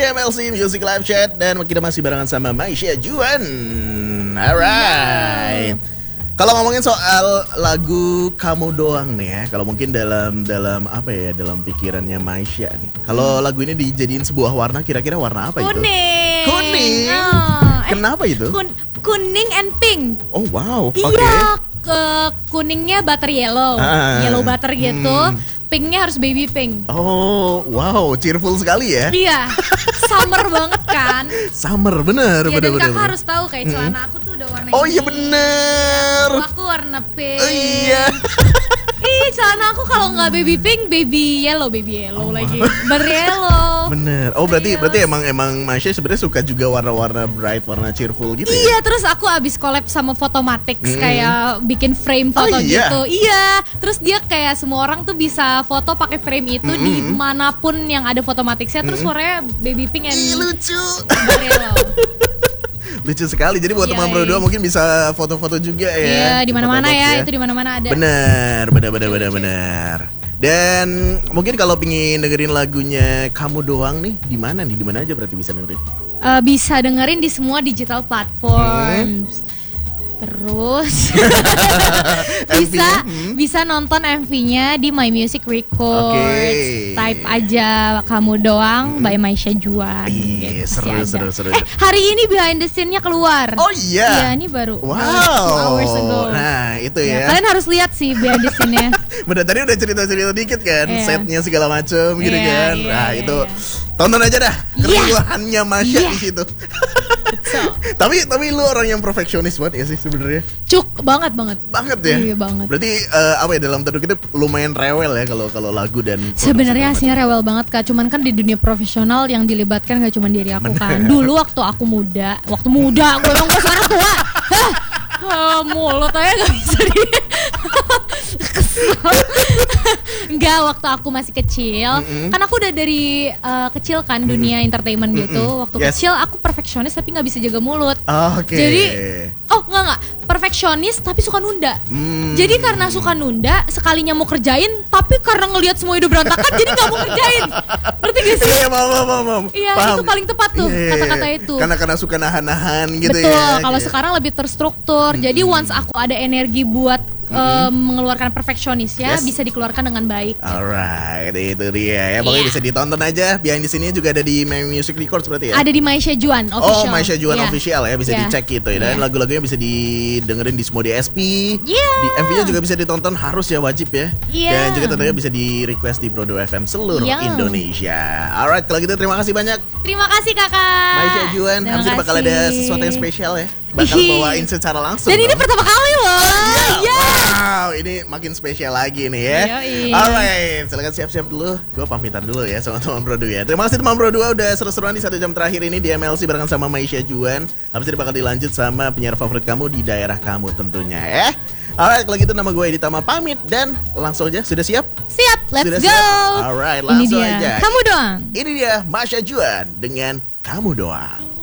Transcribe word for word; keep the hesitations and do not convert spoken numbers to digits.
M L C Music Live Chat dan kita masih barengan sama Maisha Juan. Alright. Kalau ngomongin soal lagu Kamu Doang nih ya, kalau mungkin dalam dalam apa ya, dalam pikirannya Maisha nih. Kalau lagu ini dijadiin sebuah warna, kira-kira warna apa itu? Kuning. Kuning. Oh, eh, Kenapa itu? Kun, kuning and pink. Oh wow. Oke. Iya, Okay. ke kuningnya butter yellow, Ah, yellow butter gitu. hmm. Pinknya harus baby pink. Oh wow, cheerful sekali ya. Iya, summer banget kan. Summer, bener, Iya, bener, dan bener, kakak bener. harus tahu kayak celana aku tuh udah warna Oh ini. iya bener. Kalau aku warna pink. Oh iya. Ih, celana aku kalau nggak baby pink, baby yellow, baby yellow Oh, lagi. Beryellow. Bener. Oh berarti Iya. berarti emang emang Maisha sebenarnya suka juga warna-warna bright, warna cheerful gitu ya? Iya, terus aku abis collab sama Photomatics Mm. kayak bikin frame foto Oh, iya? gitu. Iya, terus dia kayak semua orang tuh bisa foto pakai frame itu Mm-mm. dimanapun yang ada Photomaticsnya. Terus Mm-mm. warnanya baby pink and Ih, lucu. Beryellow. Lucu sekali. Jadi buat Iya, teman iya. berdua mungkin bisa foto-foto juga ya. Iya, di mana-mana Foto-box ya, itu di mana-mana ada. Bener, bener, bener, Lucu, bener, lucu. bener. Dan mungkin kalau pingin dengerin lagunya Kamu Doang nih, di mana nih? Di mana aja berarti bisa dengerin? Eh, bisa dengerin di semua digital platforms. Terus bisa hmm. bisa nonton M V-nya di My Music Records. Oke. Type aja Kamu Doang by Maisha Juan. Ih, Gitu, seru, pasti seru, ada. seru. Eh, hari ini behind the scene-nya keluar. Oh iya. Iya, ini baru. Wow. two hours ago. Nah, itu Ya, ya. kalian harus lihat sih behind the scene-nya. Bener, tadi udah cerita-cerita dikit kan, Iya. setnya segala macem gitu Iya, kan. iya, Nah iya, itu iya. tonton aja dah keriuhannya Maisha Iya. di situ. So, tapi tapi lu orang yang perfeksionis banget ya sih sebenarnya. cuk banget banget. Banget ya. Iya, banget. Berarti eh, apa ya, dalam tanda kutip lumayan rewel ya kalau kalau lagu dan produksi Sebenarnya segala aslinya rewel banget Kak, cuman kan di dunia profesional yang dilibatkan gak cuma diri aku kan. Dulu waktu aku muda, waktu muda, gue emang gue sekarang tua. Hah, ah, mulut aja gak bisa di. Kesel. Enggak, waktu aku masih kecil, Mm-mm. kan aku udah dari uh, kecil kan dunia entertainment gitu. Mm-mm. Waktu Yes. kecil aku perfeksionis tapi nggak bisa jaga mulut. macam. Oke. Jadi, oh enggak enggak, perfeksionis tapi suka nunda. Hmm. Jadi karena suka nunda, sekalinya mau kerjain, tapi karena ngelihat semua udah berantakan, jadi nggak mau kerjain. Ngerti gak sih? Iya, paham, paham, paham. Iya, Paham. itu paling tepat tuh, Iya, iya, iya. kata-kata itu. Karena karena suka nahan-nahan gitu Betul, ya. kalau Kayak- sekarang lebih terstruktur. Jadi once aku ada energi buat eh, mengeluarkan perfeksionisnya, Yes. bisa dikeluarkan dengan baik. Alright, itu dia ya. Pokoknya Iya. bisa ditonton aja. Behind di sini juga ada di My Music Records berarti ya. Ada di Maisha Juan Oh, official. Maisha Juan Iya. official ya, bisa Iya. dicek gitu ya. Dan Iya. lagu-lagunya bisa didengerin di semua D S P. Iya. Di M V-nya juga bisa ditonton, harus ya, wajib ya. Iya. Dan juga tentunya bisa di request di Prodo F M seluruh Iya. Indonesia. Alright, kalau gitu terima kasih banyak Terima kasih kakak. Maisha Juan. Terima Habis ini bakal ada kasih. sesuatu yang spesial ya. Bakal Ih. bawain secara langsung. Dan ini dong. pertama kali loh. Iya. Wow, ini makin spesial lagi nih ya. Yoi. Alright, silakan siap-siap dulu. Gue pamitan dulu ya sama teman Bro dua ya. Terima kasih teman Bro dua udah seru-seruan di satu jam terakhir ini di M L C barengan sama Maisha Juan. Habis ini bakal dilanjut sama penyiar favorit kamu di daerah kamu tentunya ya. Alright, kalau gitu nama gue Edi Tama pamit dan langsung aja. Sudah siap? Siap, let's Sudah go. siap? Alright, Ini langsung dia. aja. Kamu doang. Ini dia Maisha Juan dengan Kamu Doang.